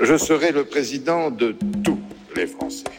Je serai le président de tous les Français.